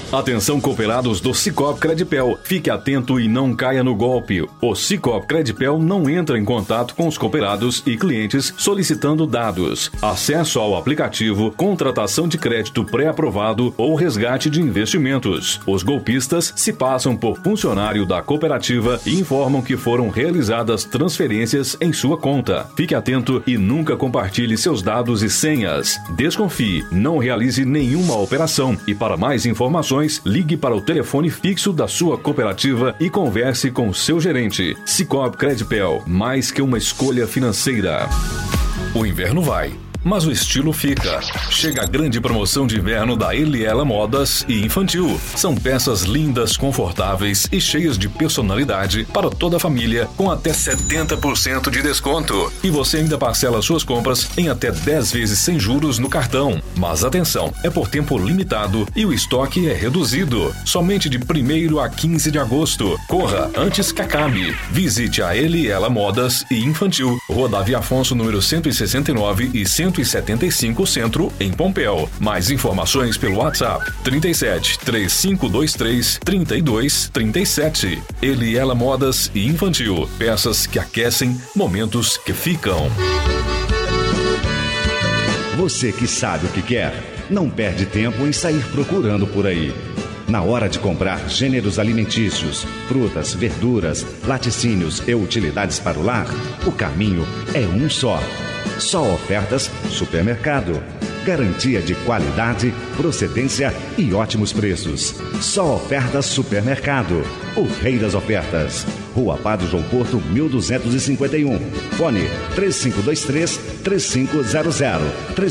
Atenção, cooperados do Sicoob Credipel. Fique atento e não caia no golpe. O Sicoob Credipel não entra em contato com os cooperados e clientes solicitando dados, acesso ao aplicativo, contratação de crédito pré-aprovado ou resgate de investimentos. Os golpistas se passam por funcionário da cooperativa e informam que foram realizadas transferências em sua conta. Fique atento e nunca compartilhe seus dados e senhas. Desconfie, não realize nenhuma operação e para mais informações, ligue para o telefone fixo da sua cooperativa e converse com seu gerente. Sicoob Credipel, mais que uma escolha financeira. O inverno vai, mas o estilo fica. Chega a grande promoção de inverno da Eliela Modas e Infantil. São peças lindas, confortáveis e cheias de personalidade para toda a família, com até 70% de desconto. E você ainda parcela suas compras em até 10 vezes sem juros no cartão. Mas atenção, é por tempo limitado e o estoque é reduzido. Somente de 1º a 15 de agosto. Corra antes que acabe. Visite a Eliela Modas e Infantil, Rua Davi Afonso, número 169 e 175 Centro, em Pompéu. Mais informações pelo WhatsApp 37 3523 32 37. Eliela Modas e Infantil. Peças que aquecem, momentos que ficam. Você que sabe o que quer, não perde tempo em sair procurando por aí. Na hora de comprar gêneros alimentícios, frutas, verduras, laticínios e utilidades para o lar, o caminho é um só. Só Ofertas Supermercado. Garantia de qualidade, procedência e ótimos preços. Só Ofertas Supermercado. O rei das ofertas. Rua Padre João Porto, 1251. Fone 3523-3500.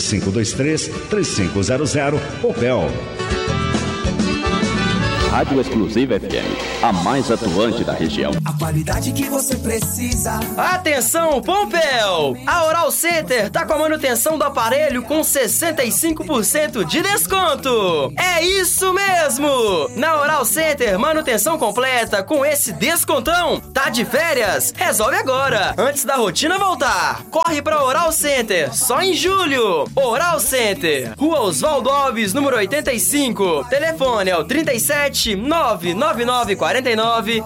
3523-3500. Opel. Rádio Exclusiva FM, a mais atuante da região. A qualidade que você precisa. Atenção, Pompéu! A Oral Center tá com a manutenção do aparelho com 65% de desconto. É isso mesmo! Na Oral Center, manutenção completa com esse descontão. Tá de férias? Resolve agora, antes da rotina voltar. Corre pra Oral Center, só em julho. Oral Center, Rua Oswaldo Alves, número 85. Telefone é o 37 99949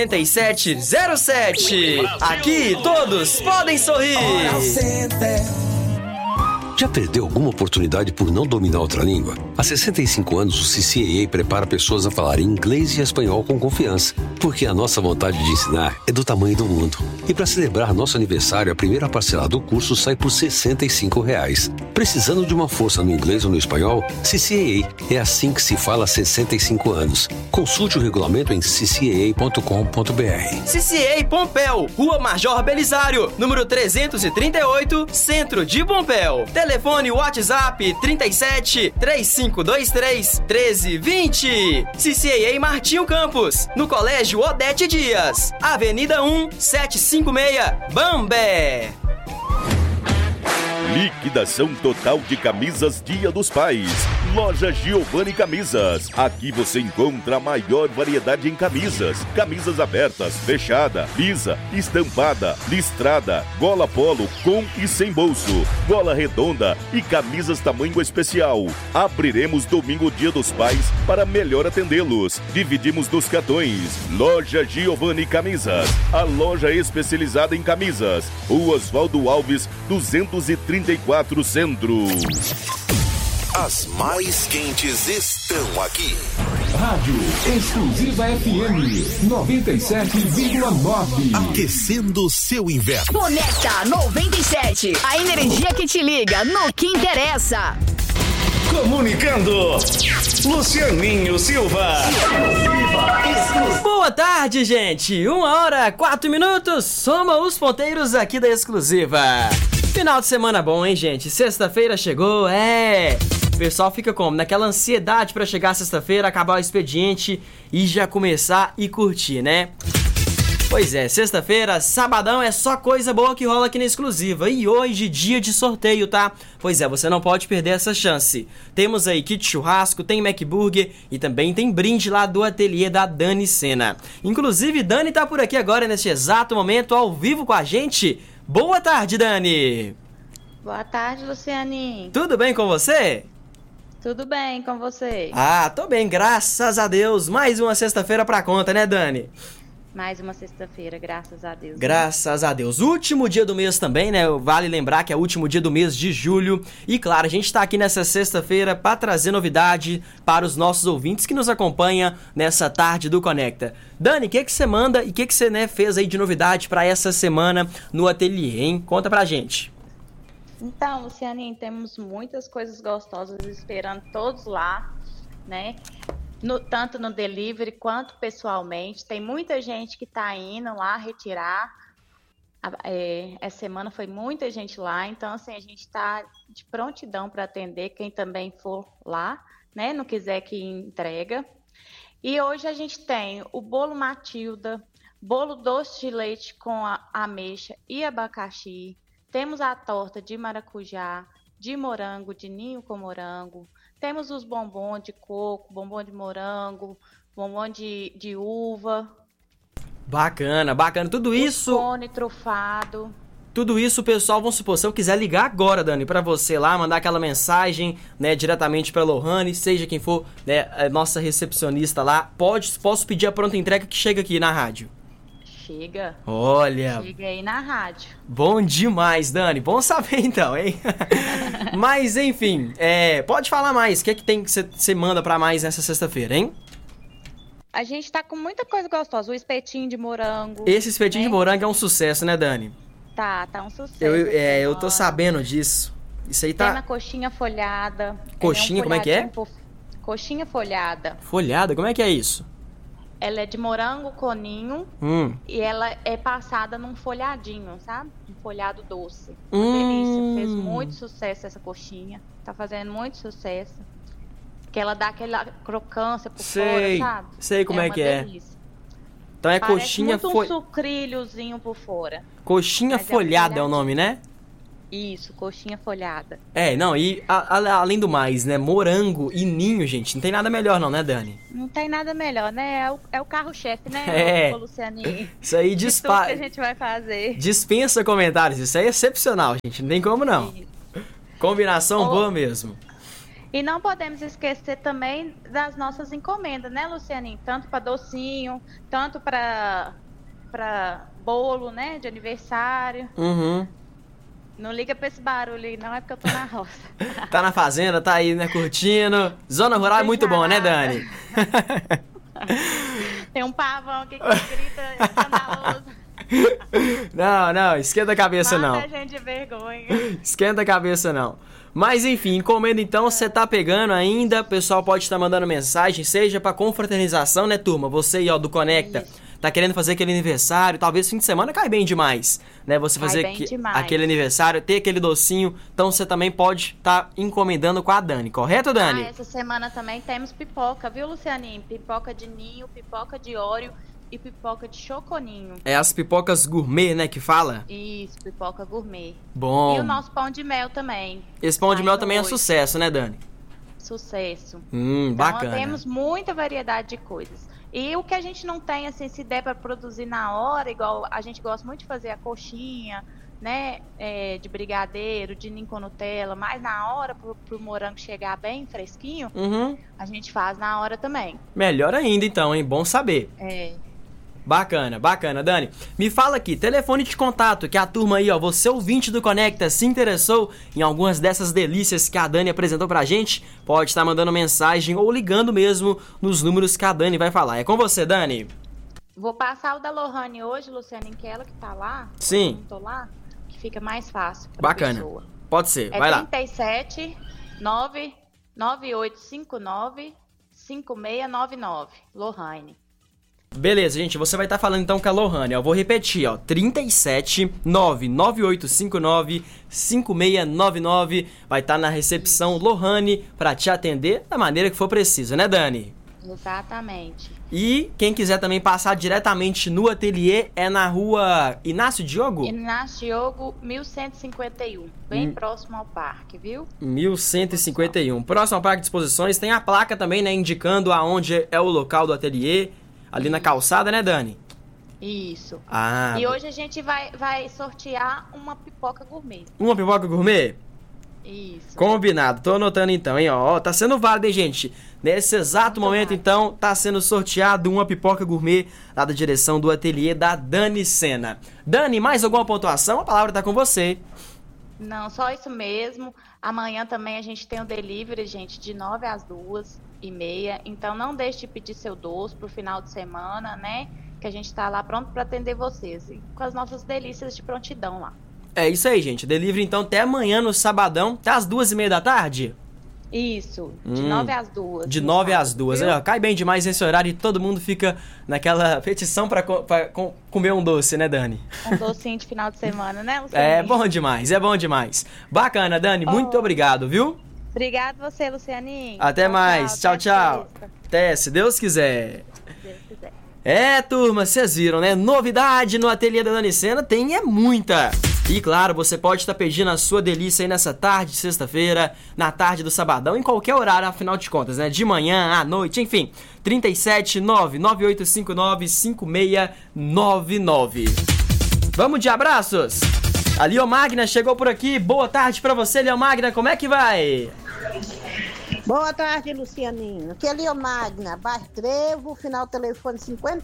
7707. Aqui todos podem sorrir. Já perdeu alguma oportunidade por não dominar outra língua? Há 65 anos, o CCAA prepara pessoas a falar inglês e espanhol com confiança, porque a nossa vontade de ensinar é do tamanho do mundo. E para celebrar nosso aniversário, a primeira parcela do curso sai por R$65. Precisando de uma força no inglês ou no espanhol? CCAA. É assim que se fala há 65 anos. Consulte o regulamento em ccaa.com.br. CCAA Pompéu, Rua Major Belisário, número 338, Centro de Pompéu. Telefone WhatsApp 37 3523 1320. CCAA Martinho Campos, no Colégio Odete Dias, Avenida 1 756, Bambé. Liquidação total de camisas Dia dos Pais. Loja Giovanni Camisas. Aqui você encontra a maior variedade em camisas. Camisas abertas, fechada, lisa, estampada, listrada, gola polo com e sem bolso, gola redonda e camisas tamanho especial. Abriremos domingo Dia dos Pais para melhor atendê-los. Dividimos nos cartões. Loja Giovanni Camisas. A loja especializada em camisas. Rua Oswaldo Alves, 234 Centro. As mais quentes estão aqui. Rádio Exclusiva FM 97,9. Aquecendo seu inverno. Conecta 97. A energia que te liga no que interessa. Comunicando, Lucianinho Silva. Boa tarde, gente. 1h04. Soma os ponteiros aqui da Exclusiva. Final de semana bom, hein, gente? Sexta-feira chegou, O pessoal fica como? Naquela ansiedade pra chegar sexta-feira, acabar o expediente e já começar e curtir, né? Pois é, sexta-feira, sabadão é só coisa boa que rola aqui na Exclusiva. E hoje, dia de sorteio, tá? Pois é, você não pode perder essa chance. Temos aí kit churrasco, tem MacBurger e também tem brinde lá do ateliê da Dani Sena. Inclusive, Dani tá por aqui agora, neste exato momento, ao vivo com a gente. Boa tarde, Dani! Boa tarde, Lucianinho. Tudo bem com você? Tudo bem com você? Ah, tô bem, graças a Deus. Mais uma sexta-feira pra conta, né, Dani? Mais uma sexta-feira, graças a Deus. Graças a Deus. Último dia do mês também, né? Vale lembrar que é o último dia do mês de julho. E claro, a gente tá aqui nessa sexta-feira para trazer novidade para os nossos ouvintes que nos acompanham nessa tarde do Conecta. Dani, o que você manda e o que você fez aí de novidade para essa semana no ateliê, hein? Conta pra gente. Então, Lucianinho, temos muitas coisas gostosas esperando todos lá, né? Tanto no delivery quanto pessoalmente. Tem muita gente que está indo lá retirar. Essa semana foi muita gente lá, então assim, a gente está de prontidão para atender quem também for lá, né? Não quiser que entrega. E hoje a gente tem o bolo Matilda, bolo doce de leite com ameixa e abacaxi. Temos a torta de maracujá, de morango, de ninho com morango. Temos os bombons de coco, bombom de morango, bombom de uva. Bacana, bacana. Tudo isso... Cone trufado. Tudo isso, pessoal, vamos supor, se eu quiser ligar agora, Dani, pra você lá, mandar aquela mensagem, né, diretamente pra Lohane, seja quem for, né, a nossa recepcionista lá, posso pedir a pronta entrega que chega aqui na rádio. Chega. Olha. Chega aí na rádio. Bom demais, Dani. Bom saber então, hein? Mas, enfim, pode falar mais. O que é que tem que você manda pra mais nessa sexta-feira, hein? A gente tá com muita coisa gostosa. O espetinho de morango. Esse espetinho de morango é um sucesso, né, Dani? Tá um sucesso. Eu tô sabendo disso. Isso aí tá... Tem a coxinha folhada. Coxinha, como é que é? Coxinha folhada. Folhada? Como é que é isso? Ela é de morango com ninho e ela é passada num folhadinho, sabe? Um folhado doce. Uma delícia. Fez muito sucesso essa coxinha. Tá fazendo muito sucesso. Que ela dá aquela crocância por fora, sabe? Sei como é que delícia. Então é parece coxinha muito um sucrilhozinho por fora. Coxinha folhada é o nome, né? Isso, coxinha folhada. E além do mais, né? Morango e ninho, gente. Não tem nada melhor não, né, Dani? Não tem nada melhor, né? É o carro-chefe, né, Lucianinho? Isso aí que a gente vai fazer. Dispensa comentários. Isso aí é excepcional, gente. Não tem como não. Isso. Combinação boa mesmo. E não podemos esquecer também das nossas encomendas, né, Lucianinho? Tanto para docinho, tanto para bolo, né, de aniversário. Uhum. Não liga pra esse barulho aí, não, é porque eu tô na roça. Tá na fazenda, tá aí, né, curtindo. Zona rural é muito bom, né, Dani? Tem um pavão aqui que grita escandaloso. Não, esquenta a cabeça não. Mata a gente de vergonha. Esquenta a cabeça não. Mas enfim, encomenda então, você tá pegando ainda, o pessoal pode estar mandando mensagem, seja pra confraternização, né, turma? Você aí, ó, do Conecta, tá querendo fazer aquele aniversário, talvez fim de semana cai bem demais, né? Você fazer aquele aniversário, ter aquele docinho, então você também pode estar encomendando com a Dani, correto, Dani? Essa semana também temos pipoca, viu, Lucianinho? Pipoca de ninho, pipoca de óleo e pipoca de choconinho. É as pipocas gourmet, né, que fala? Isso, pipoca gourmet. Bom. E o nosso pão de mel também. Esse pão de mel também é sucesso, né, Dani? Sucesso. Bacana. Então temos muita variedade de coisas. E o que a gente não tem, assim, se der para produzir na hora, igual a gente gosta muito de fazer a coxinha, né, de brigadeiro, de ninho com Nutella, mas na hora, pro morango chegar bem fresquinho, a gente faz na hora também. Melhor ainda, então, hein? Bom saber. Bacana, Dani. Me fala aqui, telefone de contato, que a turma aí, ó, você ouvinte do Conecta, se interessou em algumas dessas delícias que a Dani apresentou pra gente, pode estar mandando mensagem ou ligando mesmo nos números que a Dani vai falar. É com você, Dani. Vou passar o da Lohane hoje, Luciana, que é ela que tá lá. Sim. Eu tô lá, que fica mais fácil pra Bacana. pessoa. Pode ser, vai lá. 37 99859 5699, Lohane. Beleza, gente, você vai estar falando então com a Lohane, eu vou repetir, ó, 37 99859 5699, vai estar na recepção Lohane pra te atender da maneira que for preciso, né, Dani? Exatamente. E quem quiser também passar diretamente no ateliê é na rua Inácio Diogo? Inácio Diogo, 1151, bem próximo ao parque, viu? 1151, próximo ao parque de exposições, tem a placa também, né, indicando aonde é o local do ateliê. Ali na calçada, né, Dani? Isso. Ah. E hoje a gente vai sortear uma pipoca gourmet. Uma pipoca gourmet? Isso. Combinado, tô anotando então, hein, ó, tá sendo válido, hein, gente? Nesse exato momento, então, tá sendo sorteado uma pipoca gourmet lá da direção do ateliê da Dani Sena. Dani, mais alguma pontuação? A palavra tá com você. Não, só isso mesmo. Amanhã também a gente tem o delivery, gente, de 9 às 2h30. Então não deixe de pedir seu doce pro final de semana, né? Que a gente tá lá pronto para atender vocês. E com as nossas delícias de prontidão lá. É isso aí, gente. Delivery, então, até amanhã no sabadão, até às 2h30 da tarde? Isso, de 9 às 2. De 9 às 2. Ó, cai bem demais esse horário e todo mundo fica naquela petição pra comer um doce, né, Dani? Um docinho de final de semana, né, Luciano? É bom demais, é bom demais. Bacana, Dani, muito obrigado, viu? Obrigado você, Lucianinho. Até mais, tchau. Até, se Deus quiser. Se Deus quiser. É, turma, vocês viram, né? Novidade no ateliê da Dani Sena tem muita. E claro, você pode estar pedindo a sua delícia aí nessa tarde de sexta-feira, na tarde do sabadão, em qualquer horário, afinal de contas, né? De manhã, à noite, enfim. 379-9859-5699. Vamos de abraços? A Leomagna chegou por aqui. Boa tarde pra você, Leomagna. Como é que vai? Boa tarde, Lucianinho. Aqui é Leomagna, bairro Trevo, final telefone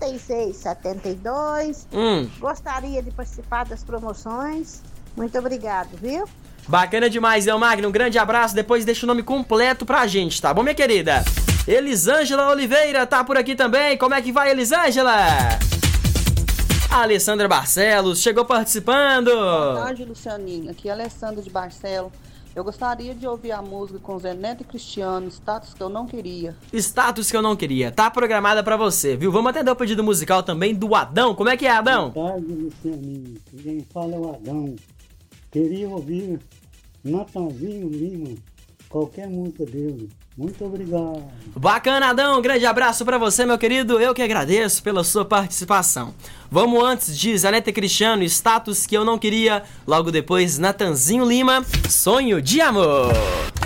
5672. Gostaria de participar das promoções. Muito obrigado, viu? Bacana demais, Leomagna. Um grande abraço. Depois deixa o nome completo pra gente, tá bom, minha querida? Elisângela Oliveira tá por aqui também. Como é que vai, Elisângela? A Alessandra Barcelos chegou participando. Boa tarde, Lucianinho. Aqui é a Alessandra de Barcelos. Eu gostaria de ouvir a música com Zé Neto e Cristiano, Status que eu não queria. Status que eu não queria. Tá programada pra você, viu? Vamos atender o pedido musical também do Adão. Como é que é, Adão? Boa tarde, Lucianinho. Quem fala é o Adão. Queria ouvir Natanzinho Lima, qualquer música dele. Muito obrigado. Bacana, Adão. Um grande abraço pra você, meu querido. Eu que agradeço pela sua participação. Vamos antes de Zé Neto e Cristiano, Status que eu não queria. Logo depois, Natanzinho Lima, Sonho de Amor.